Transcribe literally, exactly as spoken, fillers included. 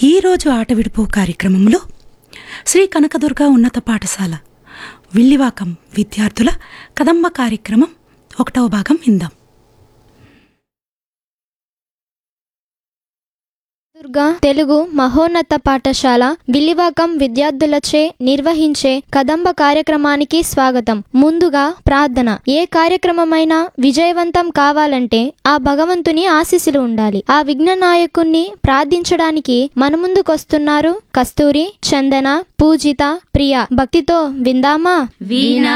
ఈరోజు ఆట విడుపు కార్యక్రమంలో శ్రీ కనకదుర్గ ఉన్నత పాఠశాల విల్లివాకం విద్యార్థుల కదంబ కార్యక్రమం ఒకటవ భాగం విందాం. దుర్గా తెలుగు మహోన్నత పాఠశాల విల్లివాకం విద్యార్థులచే నిర్వహించే కదంబ కార్యక్రమానికి స్వాగతం. ముందుగా ప్రార్థన. ఏ కార్యక్రమమైనా విజయవంతం కావాలంటే ఆ భగవంతుని ఆశీస్సులు ఉండాలి. ఆ విఘ్న నాయకుణ్ణి ప్రార్థించడానికి మన ముందుకొస్తున్నారు కస్తూరి, చందన, పూజిత, ప్రియ. భక్తితో విందామా? వీణా